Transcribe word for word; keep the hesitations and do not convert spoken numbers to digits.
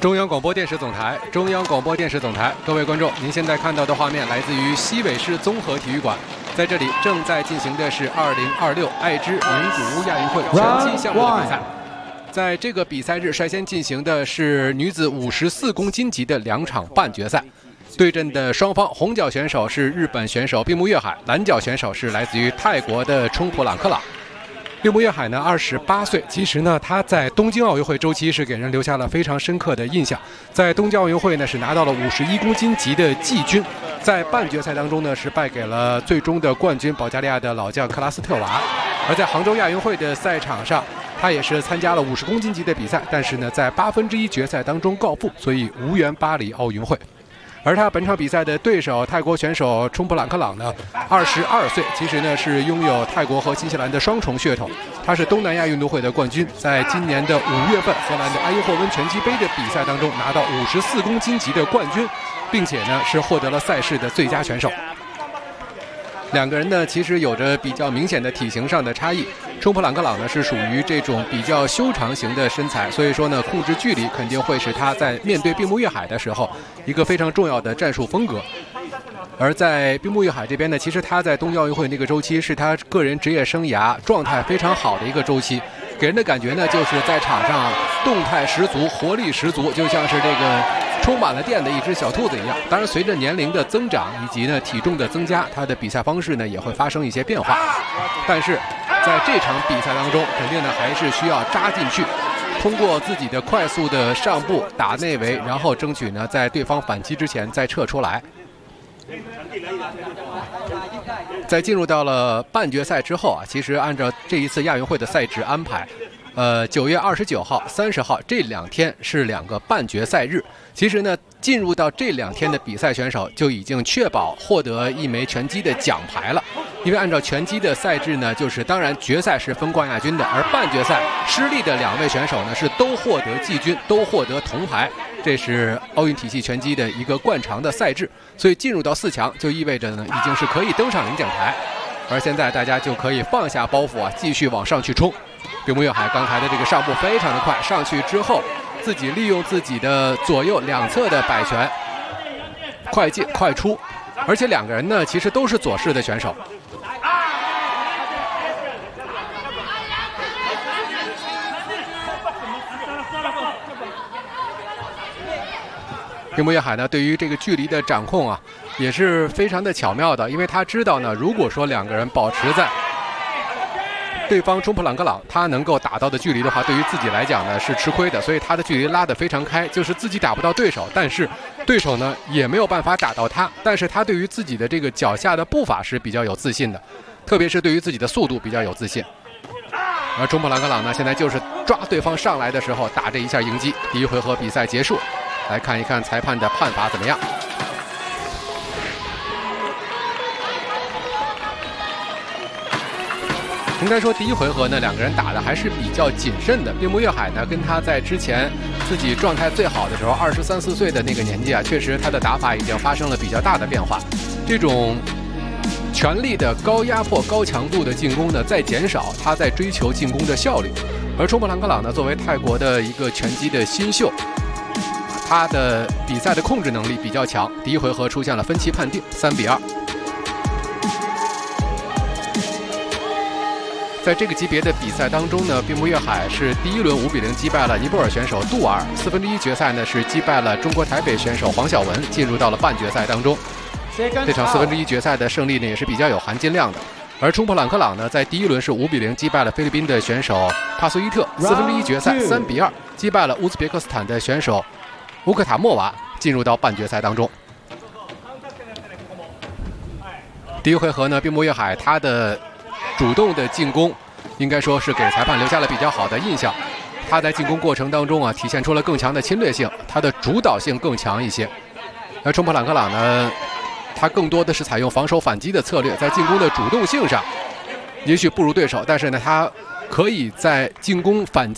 中央广播电视总台，中央广播电视总台，各位观众，您现在看到的画面来自于西北市综合体育馆，在这里正在进行的是二零二六爱知名古屋亚运会拳击项目的比赛。在这个比赛日率先进行的是女子五十四公斤级的两场半决赛。 对阵的双方，红脚选手是日本选手闭木月海，蓝脚选手是来自于泰国的冲普朗克朗。闭木月海呢，二十八岁，其实呢，他在东京奥运会周期是给人留下了非常深刻的印象。在东京奥运会呢，是拿到了五十一公斤级的季军，在半决赛当中呢，是败给了最终的冠军保加利亚的老将克拉斯特娃。而在杭州亚运会的赛场上，他也是参加了五十公斤级的比赛，但是呢，在八分之一决赛当中告负，所以无缘巴黎奥运会。 而他本场比赛的对手泰国选手冲普朗克朗呢，二十二岁，其实呢是拥有泰国和新西兰的双重血统。他是东南亚运动会的冠军，在今年的五月份荷兰的埃因霍温拳击杯的比赛当中拿到五十四公斤级的冠军，并且呢是获得了赛事的最佳选手。 两个人呢，其实有着比较明显的体型上的差异。冲普朗克朗呢是属于这种比较修长型的身材，所以说呢，控制距离肯定会是他在面对闭木月海的时候一个非常重要的战术风格。而在闭木月海这边呢，其实他在东京奥运会那个周期是他个人职业生涯状态非常好的一个周期，给人的感觉呢就是在场上动态十足、活力十足，就像是这个 充满了电的一只小兔子一样。当然，随着年龄的增长以及呢体重的增加，他的比赛方式呢也会发生一些变化。但是在这场比赛当中，肯定呢还是需要扎进去，通过自己的快速的上步打内围，然后争取呢在对方反击之前再撤出来。在进入到了半决赛之后啊，其实按照这一次亚运会的赛制安排， 呃，九月二十九号、三十号这两天是两个半决赛日。其实呢，进入到这两天的比赛选手就已经确保获得一枚拳击的奖牌了。因为按照拳击的赛制呢，就是当然决赛是分冠亚军的，而半决赛失利的两位选手呢是都获得季军，都获得铜牌。这是奥运体系拳击的一个惯常的赛制。所以进入到四强就意味着呢，已经是可以登上领奖台。而现在大家就可以放下包袱啊，继续往上去冲。 闭木月海刚才的这个上步非常的快，上去之后，自己利用自己的左右两侧的摆拳，快进快出，而且两个人呢其实都是左式的选手。闭木月海呢对于这个距离的掌控啊也是非常的巧妙的，因为他知道呢，如果说两个人保持在 对方冲普朗克朗他能够打到的距离的话，对于自己来讲呢是吃亏的，所以他的距离拉得非常开，就是自己打不到对手，但是对手呢也没有办法打到他，但是他对于自己的这个脚下的步伐是比较有自信的，特别是对于自己的速度比较有自信。而冲普朗克朗呢，现在就是抓对方上来的时候打这一下迎击。第一回合比赛结束，来看一看裁判的判罚怎么样。 应该说，第一回合呢，两个人打的还是比较谨慎的。闭木月海呢，跟他在之前自己状态最好的时候，二十三四岁的那个年纪啊，确实他的打法已经发生了比较大的变化。这种全力的高压迫、高强度的进攻呢，在减少，他在追求进攻的效率。而冲普朗克朗呢，作为泰国的一个拳击的新秀，他的比赛的控制能力比较强。第一回合出现了分歧判定，三比二。 在这个级别的比赛当中呢，闭木月海是第一轮五比零击败了尼泊尔选手杜尔，四分之一决赛呢是击败了中国台北选手黄晓雯，进入到了半决赛当中。这场四分之一决赛的胜利呢也是比较有含金量的。而冲普朗克朗呢，在第一轮是五比零击败了菲律宾的选手帕苏伊特，四分之一决赛三比二击败了乌兹别克斯坦的选手乌克塔莫娃，进入到半决赛当中。第一回合呢，闭木月海他的 主动的进攻，应该说是给裁判留下了比较好的印象。他在进攻过程当中啊，体现出了更强的侵略性，他的主导性更强一些。而冲普朗克朗呢，他更多的是采用防守反击的策略，在进攻的主动性上，也许不如对手，但是呢，他可以在进攻反击